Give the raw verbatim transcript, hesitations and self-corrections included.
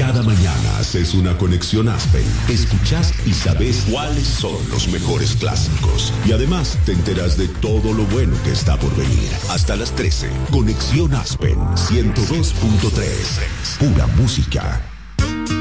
Cada mañana haces una conexión Aspen. Escuchás y sabés cuáles son los mejores clásicos. Y además te enteras de todo lo bueno que está por venir. Hasta las trece. Conexión Aspen ciento dos punto tres. Pura música.